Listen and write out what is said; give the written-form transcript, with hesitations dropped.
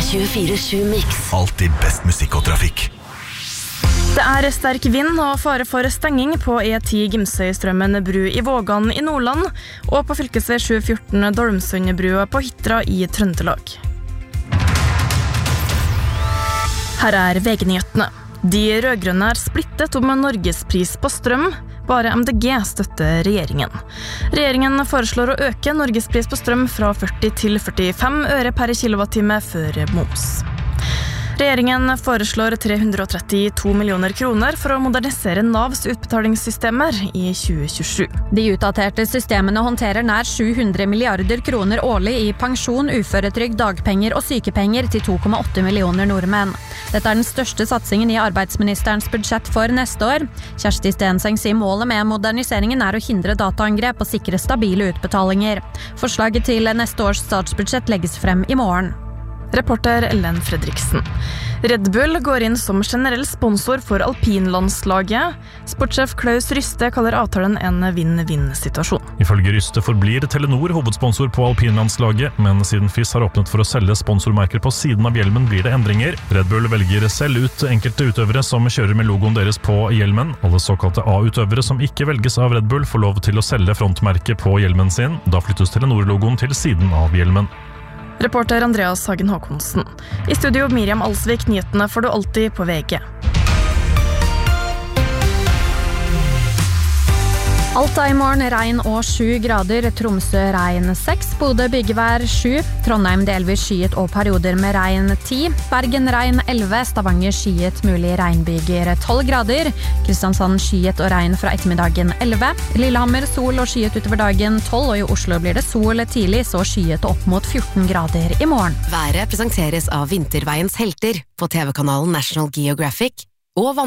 24/7 Mix. Alltid best musikk og trafikk. Det sterk vind og fare for stenging på E10 Gimsøystrømmen bru i Vågan i Nordland og på fylkesvei 714 Dolmsundbrua på Hitra i Trøndelag. Her VG-nyhetene. De rødgrønne splittet om Norgespris på strøm. Bare MDG støtter regjeringen. Regjeringen foreslår å øke Norgespris på strøm fra 40 til 45 øre per kilowattime før moms. Regjeringen foreslår 332 millioner kroner for å modernisere Navs utbetalingssystemer i 2027. De utdaterte systemene håndterer nær 700 milliarder kroner årlig i pensjon, uføretrygd, dagpenger og sykepenger til 2,8 millioner nordmenn. Dette den største satsingen i arbeidsministerens budsjett for neste år. Kjersti Stenseng sier målet med moderniseringen å hindre dataangrep og sikre stabile utbetalinger. Forslaget til neste års statsbudsjett legges frem i morgen. Reporter Ellen Fredriksen. Red Bull går inn som generell sponsor for alpinlandslaget. Sportssjef Klaus Ryste kaller avtalen en vinn-vinn-situasjon. Ifølge Ryste forblir Telenor hovedsponsor på alpinlandslaget, men siden FIS har åpnet for å selge sponsormerker på siden av hjelmen, blir det endringer. Red Bull velger selv ut enkelte utøvere som kjører med logoen deres på hjelmen. Alle såkalte A-utøvere som ikke velges av Red Bull får lov til å selge frontmerket på hjelmen sin. Da flyttes Telenor-logoen til siden av hjelmen. Reporter Andreas Hagen Håkonsen. I studio Miriam Alsvik, nyhetene får du alltid på VG. Alta i morgen regn og 7 grader, Tromsø regn 6, Bodø byggevær 7, Trondheim delvis skyet og perioder med regn 10, Bergen regn 11, Stavanger skyet mulig regnbyger 12 grader, Kristiansand skyet og regn fra ettermiddagen 11, Lillehammer sol og skyet utover dagen 12, og i Oslo blir det sol tidlig, så skyet opp mot 14 grader i morgen. Været presenteres av Vinterveiens helter på TV-kanalen National Geographic og